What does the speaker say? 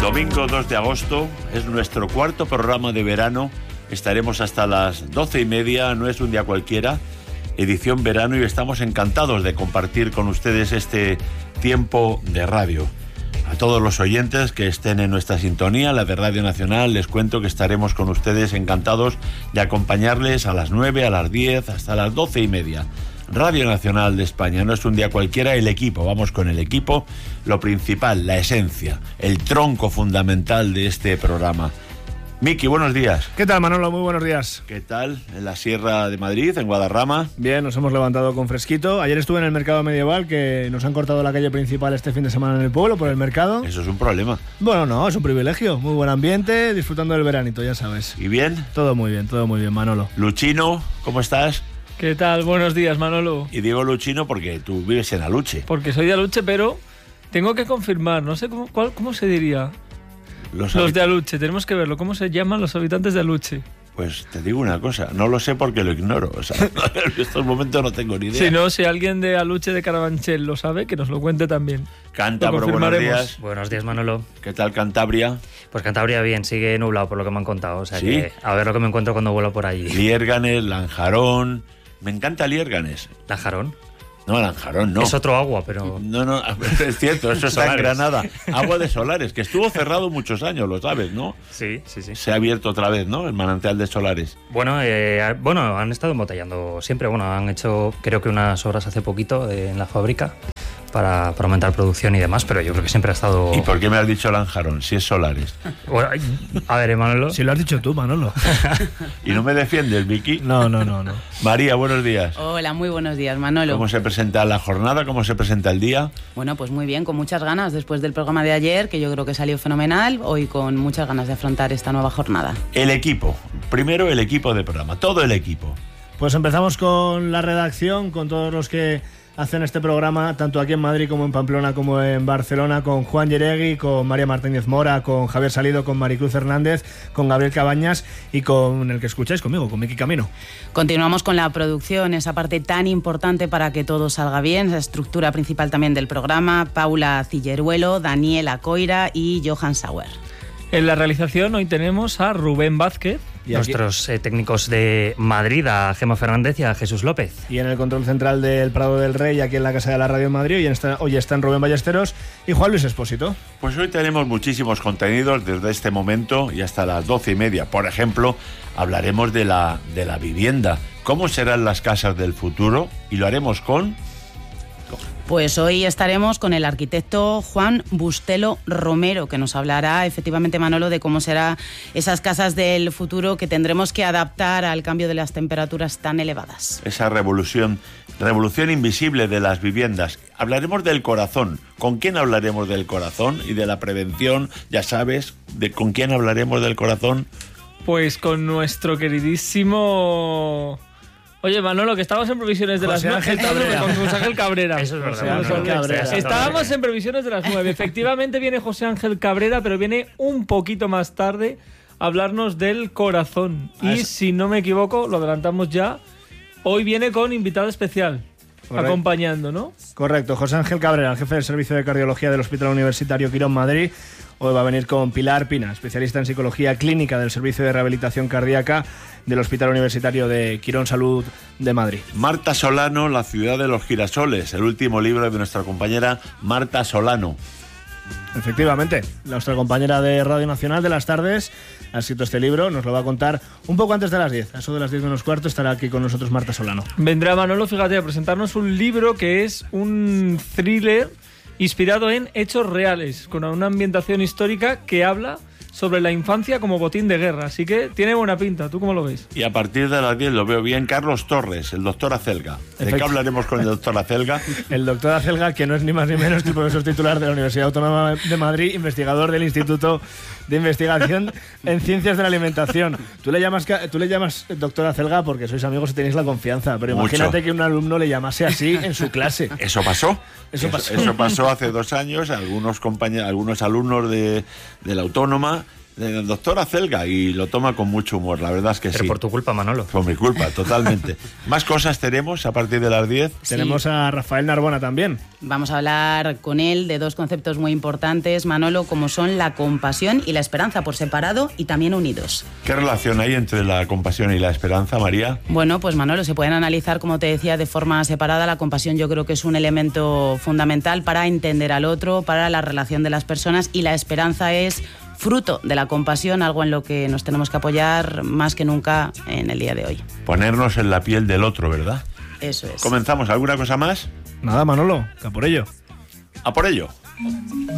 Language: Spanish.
Domingo 2 de agosto, es nuestro cuarto programa de verano. Estaremos hasta las 12:30, no es un día cualquiera, edición verano, y estamos encantados de compartir con ustedes este tiempo de radio. A todos los oyentes que estén en nuestra sintonía, la de Radio Nacional, les cuento que estaremos con ustedes encantados de acompañarles a las 9, a las 10, hasta las 12:30. Radio Nacional de España, no es un día cualquiera, el equipo, vamos con el equipo, lo principal, la esencia, el tronco fundamental de este programa. Miki, buenos días. ¿Qué tal, Manolo? Muy buenos días. ¿Qué tal? En la Sierra de Madrid, en Guadarrama. Bien, nos hemos levantado con fresquito. Ayer estuve en el mercado medieval, que nos han cortado la calle principal este fin de semana en el pueblo, por el mercado. Eso es un problema. Bueno, no, es un privilegio. Muy buen ambiente, disfrutando del veranito, ya sabes. ¿Y bien? Todo muy bien, Manolo. Luchino, ¿cómo estás? ¿Qué tal? Buenos días, Manolo. Y digo Luchino porque tú vives en Aluche. Porque soy de Aluche, pero tengo que confirmar, no sé cómo se diría. Los de Aluche, tenemos que verlo. ¿Cómo se llaman los habitantes de Aluche? Pues te digo una cosa, no lo sé porque lo ignoro. O sea, en estos momentos no tengo ni idea. Si alguien de Aluche, de Carabanchel, lo sabe, que nos lo cuente también. Cántabro, buenos días. Buenos días, Manolo. ¿Qué tal Cantabria? Pues Cantabria bien, sigue nublado por lo que me han contado. O sea, ¿sí? Que a ver lo que me encuentro cuando vuelo por allí. Liérganes, Lanjarón. Me encanta Liérganes. ¿Lanjarón? No, Lanjarón no. Es otro agua, pero... No, es cierto, eso está en Granada. Agua de Solares, que estuvo cerrado muchos años, lo sabes, ¿no? Sí. Se ha abierto otra vez, ¿no? El manantial de Solares. Bueno, han estado embotellando siempre. Bueno, han hecho creo que unas obras hace poquito en la fábrica para aumentar producción y demás, pero yo creo que siempre ha estado... ¿Y por qué me has dicho Lanjarón, si es Solares? Bueno, a ver, Manolo... Si lo has dicho tú, Manolo. ¿Y no me defiendes, Vicky? No. María, buenos días. Hola, muy buenos días, Manolo. ¿Cómo se presenta la jornada? ¿Cómo se presenta el día? Bueno, pues muy bien, con muchas ganas después del programa de ayer, que yo creo que salió fenomenal, hoy con muchas ganas de afrontar esta nueva jornada. El equipo. Primero el equipo de programa, todo el equipo. Pues empezamos con la redacción, con todos los que hacen este programa, tanto aquí en Madrid como en Pamplona como en Barcelona, con Juan Yeregui, con María Martínez Mora, con Javier Salido, con Maricruz Hernández, con Gabriel Cabañas y con el que escucháis conmigo, con Miki Camino. Continuamos con la producción, esa parte tan importante para que todo salga bien, la estructura principal también del programa, Paula Cilleruelo, Daniela Coira y Johan Sauer. En la realización hoy tenemos a Rubén Vázquez. Y nuestros técnicos de Madrid, a Gemma Fernández y a Jesús López. Y en el control central del Prado del Rey, aquí en la Casa de la Radio en Madrid, hoy están Rubén Ballesteros y Juan Luis Espósito. Pues hoy tenemos muchísimos contenidos desde este momento y hasta las 12:30. Por ejemplo, hablaremos de la vivienda. ¿Cómo serán las casas del futuro? Y lo haremos con... Pues hoy estaremos con el arquitecto Juan Bustelo Romero, que nos hablará efectivamente, Manolo, de cómo serán esas casas del futuro que tendremos que adaptar al cambio de las temperaturas tan elevadas. Esa revolución invisible de las viviendas. Hablaremos del corazón. ¿Con quién hablaremos del corazón y de la prevención? Ya sabes, ¿con quién hablaremos del corazón? Pues con nuestro queridísimo... Oye, Manolo, que estábamos en previsiones de José las 9. Ángel Cabrera. Con José Ángel Cabrera. Eso es verdad. José Ángel Cabrera. Estábamos en previsiones de las 9. Efectivamente viene José Ángel Cabrera, pero viene un poquito más tarde a hablarnos del corazón. Y si no me equivoco, lo adelantamos ya, hoy viene con invitado especial. Correcto. Acompañando, ¿no? Correcto, José Ángel Cabrera, el jefe del Servicio de Cardiología del Hospital Universitario Quirón Madrid. Hoy va a venir con Pilar Pina, especialista en psicología clínica del Servicio de Rehabilitación Cardíaca del Hospital Universitario de Quirón Salud de Madrid. Marta Solano, La ciudad de los girasoles, el último libro de nuestra compañera Marta Solano. Efectivamente, nuestra compañera de Radio Nacional de las tardes ha escrito este libro, nos lo va a contar un poco antes de las 10, a eso de las 10 menos cuarto estará aquí con nosotros Marta Solano. Vendrá Manolo, fíjate, a presentarnos un libro que es un thriller inspirado en hechos reales, con una ambientación histórica que habla sobre la infancia como botín de guerra, así que tiene buena pinta. ¿Tú cómo lo ves? Y a partir de las 10 lo veo bien. Carlos Torres, el doctor Acelga. ¿De qué hablaremos con el doctor Acelga? El doctor Acelga, que no es ni más ni menos que el profesor titular de la Universidad Autónoma de Madrid, investigador del Instituto de Investigación en Ciencias de la Alimentación. Tú le llamas doctor Acelga porque sois amigos y tenéis la confianza, pero imagínate que un alumno le llamase así en su clase. ¿Eso pasó? Eso pasó. Eso pasó hace 2 años. Algunos alumnos de la Autónoma doctora Celga, y lo toma con mucho humor, la verdad es que Pero sí. por tu culpa, Manolo. Por mi culpa, totalmente. Más cosas tenemos a partir de las 10. Sí. Tenemos a Rafael Narbona también. Vamos a hablar con él de dos conceptos muy importantes, Manolo, como son la compasión y la esperanza, por separado y también unidos. ¿Qué relación hay entre la compasión y la esperanza, María? Bueno, pues Manolo, se pueden analizar, como te decía, de forma separada. La compasión yo creo que es un elemento fundamental para entender al otro, para la relación de las personas, y la esperanza es fruto de la compasión, algo en lo que nos tenemos que apoyar más que nunca en el día de hoy. Ponernos en la piel del otro, ¿verdad? Eso es. Comenzamos. ¿Alguna cosa más? Nada, Manolo, que a por ello. A por ello.